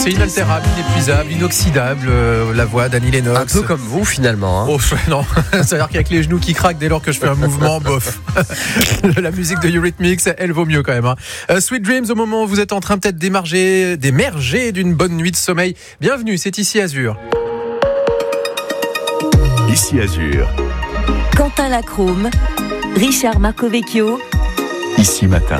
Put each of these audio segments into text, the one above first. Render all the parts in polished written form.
C'est inaltérable, inépuisable, inoxydable, la voix d'Annie Lennox. Un peu comme vous finalement. Oh non, c'est-à-dire qu'avec les genoux qui craquent dès lors que je fais un mouvement, bof. La musique de Eurythmics, elle vaut mieux quand même. Sweet Dreams, au moment où vous êtes en train peut-être d'émerger d'une bonne nuit de sommeil. Bienvenue, c'est Ici Azur. Ici Azur. Quentin Lacrome, Richard Marcovecchio. Ici Matin.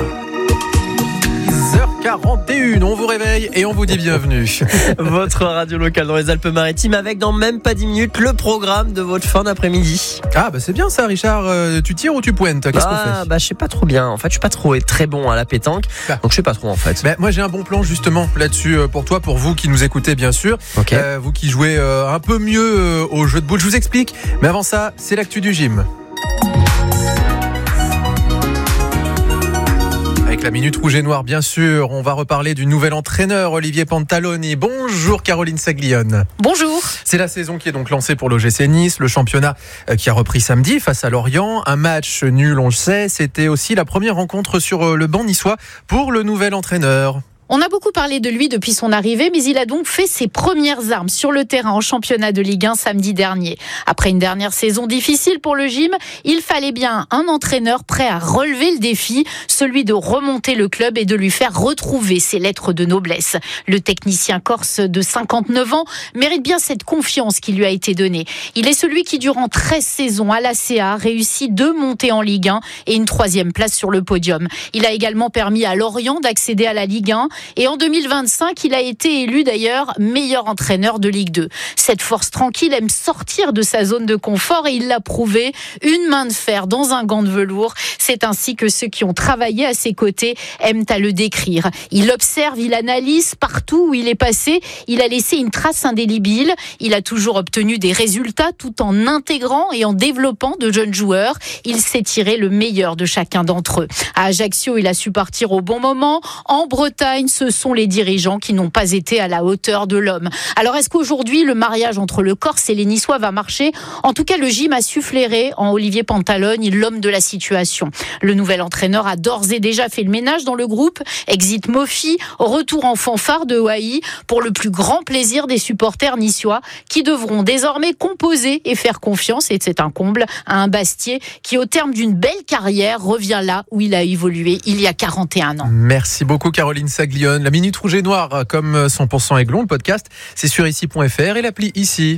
10h41, on vous réveille et on vous dit bienvenue. Votre radio locale dans les Alpes-Maritimes avec dans même pas 10 minutes le programme de votre fin d'après-midi. Ah bah c'est bien ça Richard, tu tires ou tu pointes? Qu'est-ce qu'on fait? Je sais pas trop bien, en fait je suis pas trop très bon à la pétanque, donc je sais pas trop en fait. Moi j'ai un bon plan justement là-dessus pour toi, pour vous qui nous écoutez bien sûr, okay. Vous qui jouez un peu mieux au jeu de boules, je vous explique, mais avant ça c'est l'actu du gym. Avec la Minute Rouge et Noire, bien sûr, on va reparler du nouvel entraîneur, Olivier Pantaloni. Bonjour Caroline Saglione. Bonjour. C'est la saison qui est donc lancée pour l'OGC Nice, le championnat qui a repris samedi face à Lorient. Un match nul, on le sait, c'était aussi la première rencontre sur le banc niçois pour le nouvel entraîneur. On a beaucoup parlé de lui depuis son arrivée, mais il a donc fait ses premières armes sur le terrain en championnat de Ligue 1 samedi dernier. Après une dernière saison difficile pour le gym, il fallait bien un entraîneur prêt à relever le défi, celui de remonter le club et de lui faire retrouver ses lettres de noblesse. Le technicien corse de 59 ans mérite bien cette confiance qui lui a été donnée. Il est celui qui, durant 13 saisons à l'ACA, réussit 2 montées en Ligue 1 et une 3e place sur le podium. Il a également permis à Lorient d'accéder à la Ligue 1. Et en 2025, il a été élu d'ailleurs meilleur entraîneur de Ligue 2. Cette force tranquille aime sortir de sa zone de confort et il l'a prouvé. Une main de fer dans un gant de velours. C'est ainsi que ceux qui ont travaillé à ses côtés aiment à le décrire. Il observe, il analyse partout où il est passé. Il a laissé une trace indélébile. Il a toujours obtenu des résultats tout en intégrant et en développant de jeunes joueurs. Il sait tirer le meilleur de chacun d'entre eux. À Ajaccio, il a su partir au bon moment. En Bretagne, ce sont les dirigeants qui n'ont pas été à la hauteur de l'homme. Alors est-ce qu'aujourd'hui le mariage entre le Corse et les Niçois va marcher? En tout cas, le gym a su flairer en Olivier Pantaloni, l'homme de la situation. Le nouvel entraîneur a d'ores et déjà fait le ménage dans le groupe. Exit Mofi, retour en fanfare de Haï pour le plus grand plaisir des supporters niçois qui devront désormais composer et faire confiance, et c'est un comble, à un Bastier qui au terme d'une belle carrière revient là où il a évolué il y a 41 ans. Merci beaucoup Caroline Saglione. La Minute Rouge et Noire, comme 100% Aiglon, le podcast, c'est sur ici.fr et l'appli Ici.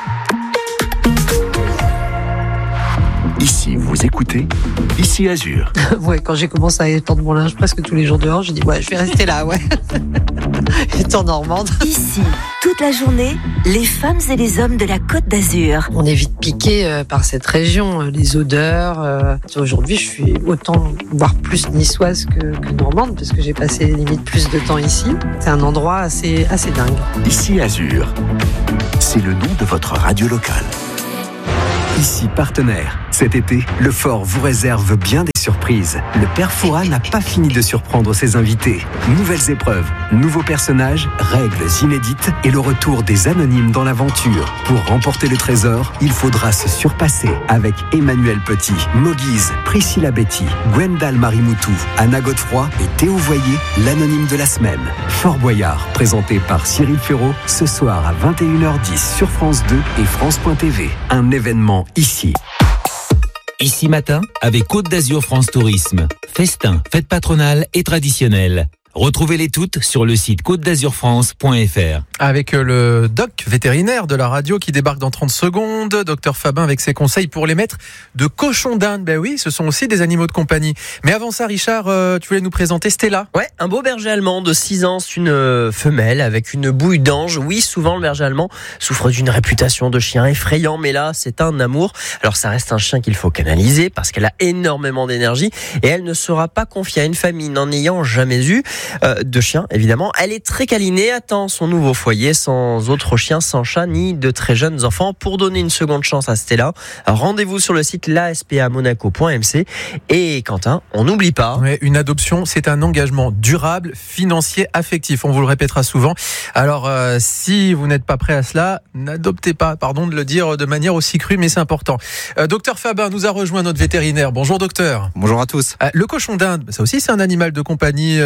Ici, vous écoutez Ici Azur. Ouais, quand j'ai commencé à étendre mon linge presque tous les jours dehors, je dis je vais rester là, ouais. Étant normande. Ici, toute la journée, les femmes et les hommes de la Côte d'Azur. On est vite piqué par cette région, les odeurs. Aujourd'hui, je suis autant, voire plus niçoise que normande, parce que j'ai passé limite plus de temps ici. C'est un endroit assez dingue. Ici Azur, c'est le nom de votre radio locale. Ici partenaire. Cet été, le Fort vous réserve bien des surprises. Le Père Fouras n'a pas fini de surprendre ses invités. Nouvelles épreuves, nouveaux personnages, règles inédites et le retour des anonymes dans l'aventure. Pour remporter le trésor, il faudra se surpasser avec Emmanuel Petit, Moguise, Priscilla Betty, Gwendal Marimoutou, Anna Godefroy et Théo Voyer, l'anonyme de la semaine. Fort Boyard, présenté par Cyril Ferraud, ce soir à 21h10 sur France 2 et France.tv. Un événement ici. Ici Matin, avec Côte d'Azur France Tourisme. Festin, fête patronale et traditionnelle. Retrouvez-les toutes sur le site côte-d'azurfrance.fr. Avec le doc vétérinaire de la radio qui débarque dans 30 secondes, Docteur Fabin avec ses conseils pour les maîtres de cochons d'Inde. Ben oui, ce sont aussi des animaux de compagnie. Mais avant ça, Richard, tu voulais nous présenter Stella? Ouais, un beau berger allemand de 6 ans, c'est une femelle avec une bouille d'ange. Oui, souvent le berger allemand souffre d'une réputation de chien effrayant, mais là, c'est un amour. Alors ça reste un chien qu'il faut canaliser parce qu'elle a énormément d'énergie et elle ne sera pas confiée à une famille n'en ayant jamais eu. De chien, évidemment. Elle est très câlinée, attend son nouveau foyer sans autre chien, sans chat, ni de très jeunes enfants. Pour donner une seconde chance à Stella, rendez-vous sur le site laspamonaco.mc. Et Quentin, on n'oublie pas. Ouais, une adoption, c'est un engagement durable, financier, affectif. On vous le répétera souvent. Alors, si vous n'êtes pas prêt à cela, n'adoptez pas. Pardon de le dire de manière aussi crue, mais c'est important. Docteur Fabin nous a rejoint, notre vétérinaire. Bonjour docteur. Bonjour à tous. Le cochon d'Inde, ça aussi c'est un animal de compagnie auquel il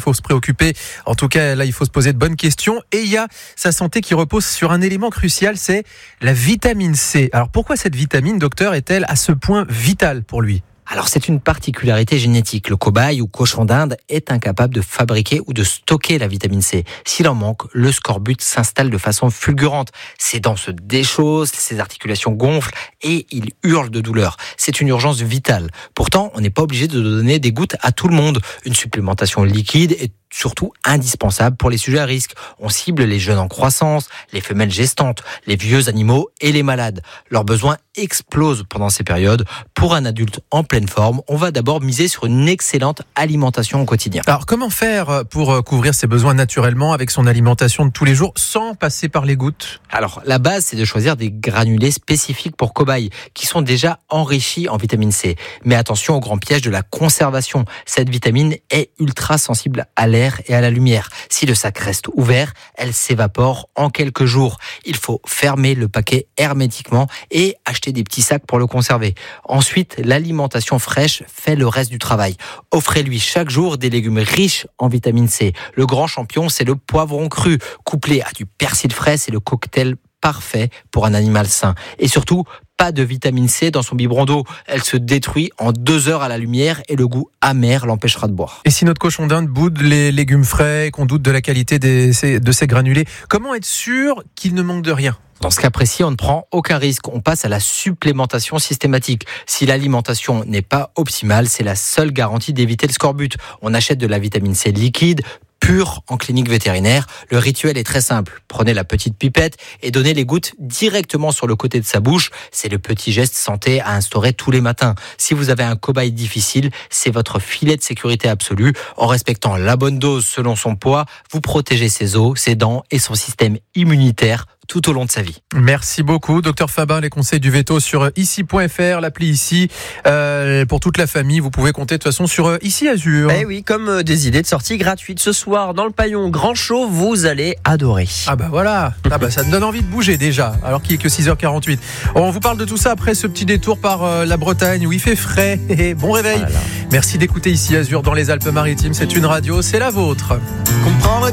faut se préoccuper. En tout cas, là, il faut se poser de bonnes questions. Et il y a sa santé qui repose sur un élément crucial, c'est la vitamine C. Alors pourquoi cette vitamine, docteur, est-elle à ce point vitale pour lui ? Alors c'est une particularité génétique. Le cobaye ou cochon d'Inde est incapable de fabriquer ou de stocker la vitamine C. S'il en manque, le scorbut s'installe de façon fulgurante. Ses dents se déchaussent, ses articulations gonflent et il hurle de douleur. C'est une urgence vitale. Pourtant, on n'est pas obligé de donner des gouttes à tout le monde. Une supplémentation liquide est surtout indispensable pour les sujets à risque. On cible les jeunes en croissance, les femelles gestantes, les vieux animaux et les malades. Leurs besoins explosent pendant ces périodes. Pour un adulte en pleine forme, on va d'abord miser sur une excellente alimentation au quotidien. Alors comment faire pour couvrir ses besoins naturellement avec son alimentation de tous les jours sans passer par les gouttes ? Alors la base, c'est de choisir des granulés spécifiques pour cobayes qui sont déjà enrichis en vitamine C. Mais attention au grand piège de la conservation. Cette vitamine est ultra sensible à l'air et à la lumière. Si le sac reste ouvert, elle s'évapore en quelques jours. Il faut fermer le paquet hermétiquement et acheter des petits sacs pour le conserver. Ensuite, l'alimentation fraîche fait le reste du travail. Offrez-lui chaque jour des légumes riches en vitamine C. Le grand champion, c'est le poivron cru. Couplé à du persil frais, c'est le cocktail parfait pour un animal sain. Et surtout, pas de vitamine C dans son biberon d'eau. Elle se détruit en 2 heures à la lumière et le goût amer l'empêchera de boire. Et si notre cochon d'Inde boude les légumes frais et qu'on doute de la qualité de ces granulés, comment être sûr qu'il ne manque de rien ? Dans ce cas précis, on ne prend aucun risque. On passe à la supplémentation systématique. Si l'alimentation n'est pas optimale, c'est la seule garantie d'éviter le scorbut. On achète de la vitamine C liquide, pure en clinique vétérinaire. Le rituel est très simple. Prenez la petite pipette et donnez les gouttes directement sur le côté de sa bouche. C'est le petit geste santé à instaurer tous les matins. Si vous avez un cobaye difficile, c'est votre filet de sécurité absolu. En respectant la bonne dose selon son poids, vous protégez ses os, ses dents et son système immunitaire tout au long de sa vie. Merci beaucoup, Dr Fabin. Les conseils du veto sur ici.fr, l'appli ici. Pour toute la famille, vous pouvez compter de toute façon sur Ici Azur. Eh oui, comme des idées de sortie gratuites ce soir dans le Paillon Grand Show, vous allez adorer. Ah bah voilà, ça me donne envie de bouger déjà, alors qu'il est que 6h48. On vous parle de tout ça après ce petit détour par la Bretagne où il fait frais. Bon réveil. Voilà. Merci d'écouter Ici Azur dans les Alpes-Maritimes. C'est une radio, c'est la vôtre. Comprendre